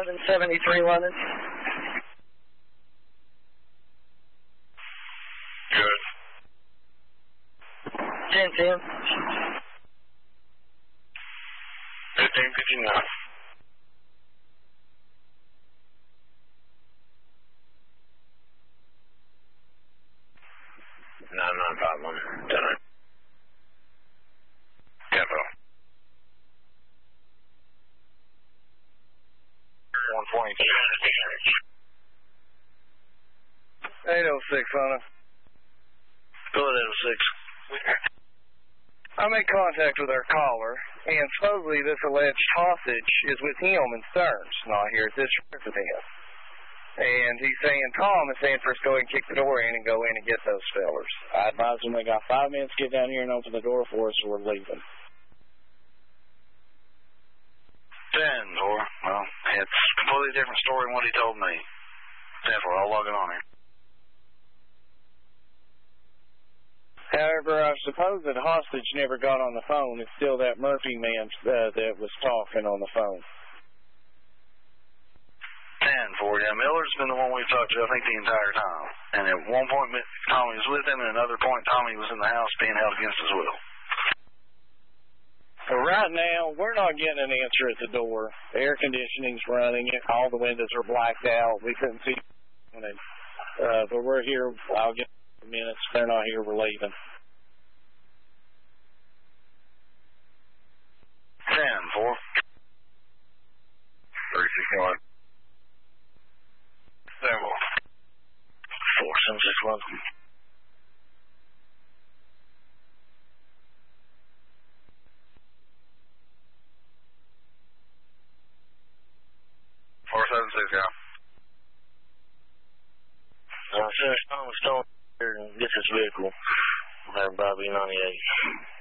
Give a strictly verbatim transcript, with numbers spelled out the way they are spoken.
seven seventy-three London. Good. ten ten. fifteen fifty-nine. nine nine five one. Done. Capital. one twenty-two. eight oh six, Hunter. Go ahead, eight oh six. I made contact with our caller, and supposedly this alleged hostage is with him and Stearns, not here at this residence. And he's saying, Tom is saying for us to go ahead and kick the door in and go in and get those fellers. I advise them they got five minutes to get down here and open the door for us or we're leaving. ten four. Well, it's a completely different story than what he told me. ten four. I'll log it on here. However, I suppose that hostage never got on the phone. It's still that Murphy man uh, that was talking on the phone. ten four. Yeah, Miller's been the one we've talked to, I think, the entire time. And at one point, Tommy was with him, and another point, Tommy was in the house being held against his will. So right now, we're not getting an answer at the door. The air conditioning's running. All the windows are blacked out. We couldn't see it. Uh, but we're here. I'll get minutes. They're not here. We're leaving. ten four. three sixty-one. There we go. four seven six one. four seven six, yeah. Uh, as soon as Tom was stolen here and gets his vehicle, we'll have Bobby ninety-eight.